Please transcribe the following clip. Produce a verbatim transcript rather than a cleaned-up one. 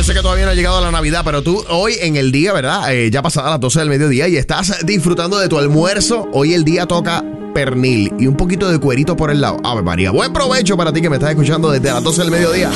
yo sé que todavía no ha llegado la Navidad, pero tú hoy en el día, ¿verdad? Eh, ya pasada las doce del mediodía y estás disfrutando de tu almuerzo. Hoy el día toca pernil y un poquito de cuerito por el lado. Ave María, buen provecho para ti que me estás escuchando desde las doce del mediodía.